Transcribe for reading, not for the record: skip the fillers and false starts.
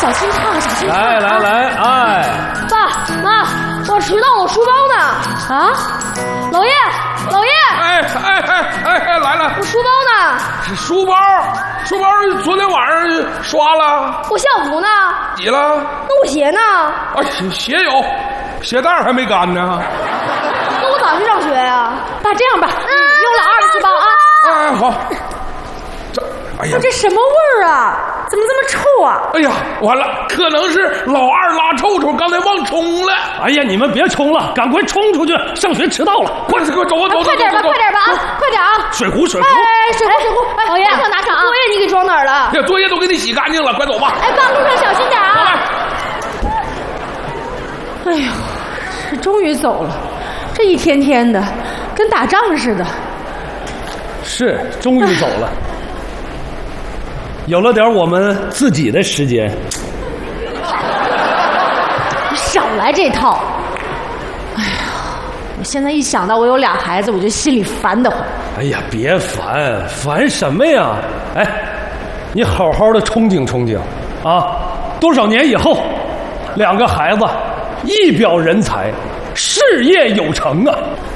小心唱，小心唱。 来，哎， 爸妈，我迟到，我书包呢？ 啊， 老爷， 哎，来了， 我书包呢？ 是书包昨天晚上刷了， 我校服呢？ 洗了。 那我鞋呢？ 啊，鞋有，鞋带还没干呢。 那我咋去上学呀？ 爸，这样吧，你用老二的书包啊。 哎，好。哎呀， 这什么味儿啊？怎么这么臭啊？ 哎呀，完了，可能是老二拉臭臭，刚才忘冲了。 哎呀，你们别冲了，赶快冲出去，上学迟到了！快走！ 快点吧啊！快点啊！ 水壶！ 哎，水壶！ 老爷，拿上啊！ 作业你给装哪儿了？ 这作业都给你洗干净了，快走吧。 哎，爸，路上小心点啊！ 哎呦，这终于走了，这一天天的，跟打仗似的。 是，终于走了，有了点我们自己的时间。 你少来这套！哎呀，我现在一想到我有俩孩子，我就心里烦得慌。 哎呀，别烦什么呀？哎，你好好的憧憬啊！多少年以后，2个孩子一表人才，事业有成啊！